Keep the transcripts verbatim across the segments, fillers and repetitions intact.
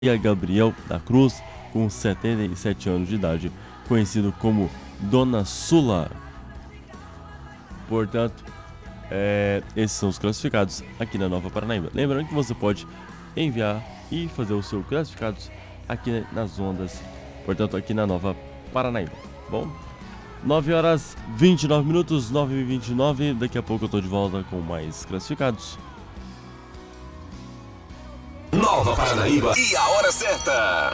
Gabriel da Cruz, com setenta e sete anos de idade, conhecido como Dona Sula. Portanto, é, esses são os classificados aqui na Nova Paranaíba. Lembrando que você pode enviar e fazer o seu classificados aqui nas ondas, portanto aqui na Nova Paranaíba. Bom, nove horas e vinte e nove minutos, nove e vinte e nove, daqui a pouco eu tô de volta com mais classificados. Nova Paranaíba e a hora certa.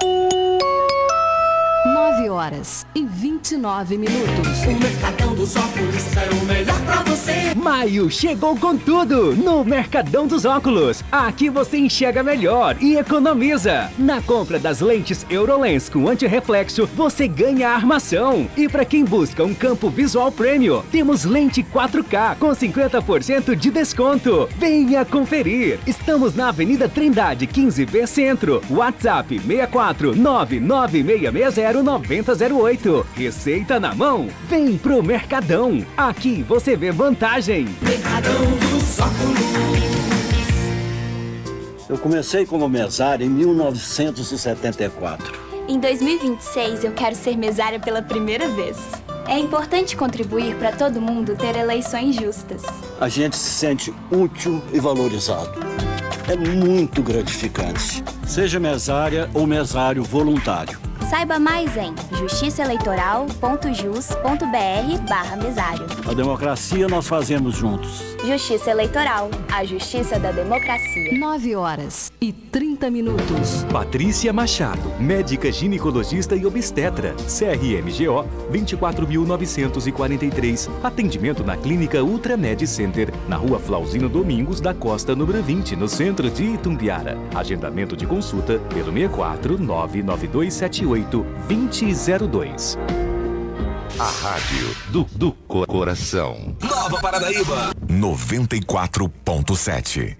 nove horas e vinte e nove minutos. O Mercadão dos Óculos é o melhor pra você. Maio chegou com tudo no Mercadão dos Óculos. Aqui você enxerga melhor e economiza. Na compra das lentes Eurolens com antirreflexo, você ganha a armação. E para quem busca um campo visual premium, temos lente quatro K com cinquenta por cento de desconto. Venha conferir. Estamos na Avenida Trindade quinze B Centro. WhatsApp seis quatro nove nove seis seis zero nove zero zero oito. Receita na mão? Vem pro Mercadão. Aqui você vê vantagem. Mercadão dos Óculos. Eu comecei como mesário em mil novecentos e setenta e quatro. Em dois mil e vinte e seis, eu quero ser mesária pela primeira vez. É importante contribuir para todo mundo ter eleições justas. A gente se sente útil e valorizado. É muito gratificante. Seja mesária ou mesário voluntário. Saiba mais em justiçaeleitoral ponto jus ponto br barra mesário. A democracia nós fazemos juntos. Justiça Eleitoral, a justiça da democracia. nove horas e trinta minutos. Patrícia Machado, médica ginecologista e obstetra, C R M G O vinte e quatro mil novecentos e quarenta e três. Atendimento na Clínica Ultramed Center, na Rua Flauzino Domingos da Costa, número vinte, no centro de Itumbiara. Agendamento de consulta pelo seis quatro nove nove dois sete oito dois zero zero dois. A rádio do, do coração. Nova Paranaíba noventa e quatro ponto sete.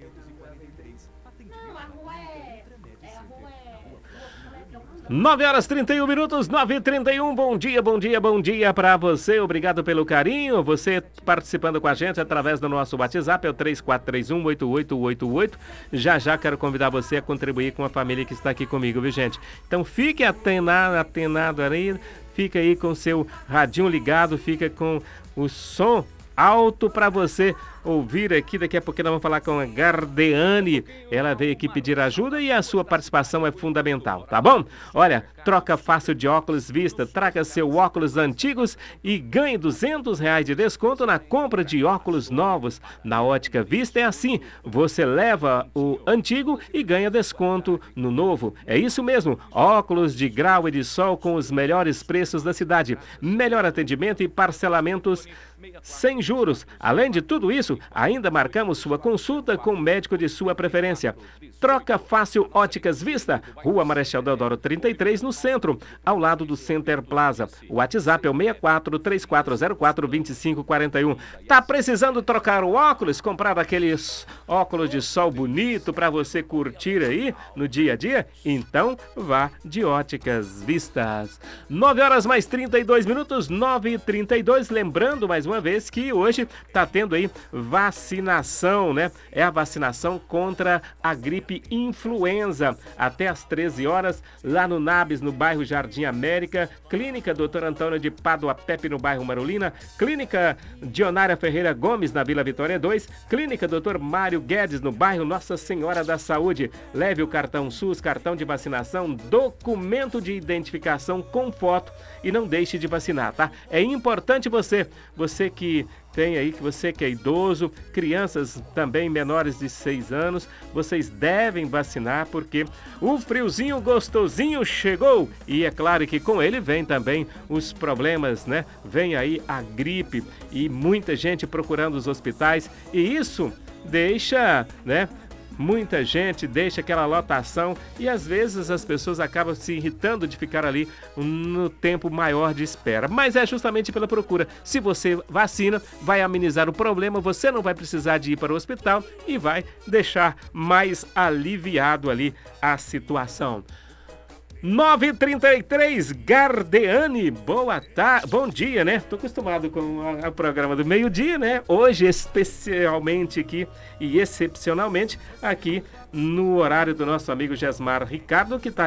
nove horas e trinta e um minutos, nove e trinta e um. Bom dia, bom dia, bom dia para você. Obrigado pelo carinho. Você participando com a gente através do nosso WhatsApp, é o três quatro três um oito oito oito oito. Já já quero convidar você a contribuir com a família que está aqui comigo, viu, gente? Então fique atenado, atenado aí, fica aí com o seu radinho ligado, fica com o som alto para você ouvir aqui. Daqui a pouco nós vamos falar com a Gardeane. Ela veio aqui pedir ajuda e a sua participação é fundamental, tá bom? Olha, troca fácil de óculos Vista. Traga seu óculos antigos e ganhe duzentos reais de desconto na compra de óculos novos. Na Ótica Vista é assim, você leva o antigo e ganha desconto no novo. É isso mesmo, óculos de grau e de sol com os melhores preços da cidade. Melhor atendimento e parcelamentos sem juros. Além de tudo isso, ainda marcamos sua consulta com o médico de sua preferência. Troca Fácil Óticas Vista, Rua Marechal Deodoro trinta e três, no centro, ao lado do Center Plaza. O WhatsApp é o seis quatro três quatro zero quatro dois cinco quatro um. Tá precisando trocar o óculos? Comprar aqueles óculos de sol bonito para você curtir aí no dia a dia? Então vá de Óticas Vistas. nove horas mais trinta e dois minutos, nove e trinta e dois. Lembrando mais uma vez que hoje tá tendo aí vacinação, né? É a vacinação contra a gripe influenza. Até às treze horas, lá no Nabis, no bairro Jardim América. Clínica doutor Antônio de Pádua Pepe, no bairro Marolina. Clínica Dionária Ferreira Gomes, na Vila Vitória dois. Clínica doutor Mário Guedes, no bairro Nossa Senhora da Saúde. Leve o cartão SUS, cartão de vacinação, documento de identificação com foto e não deixe de vacinar, tá? É importante você, você que tem aí, que você que é idoso, crianças também menores de seis anos, vocês devem vacinar porque o friozinho gostosinho chegou e é claro que com ele vem também os problemas, né? Vem aí a gripe e muita gente procurando os hospitais e isso deixa, né? Muita gente deixa aquela lotação e às vezes as pessoas acabam se irritando de ficar ali no tempo maior de espera. Mas é justamente pela procura. Se você vacina, vai amenizar o problema, você não vai precisar de ir para o hospital e vai deixar mais aliviado ali a situação. nove e trinta e três, Gardeane, boa tarde, bom dia, né? Tô acostumado com o programa do meio-dia, né? Hoje, especialmente aqui e excepcionalmente aqui no horário do nosso amigo Gesmar Ricardo, que tá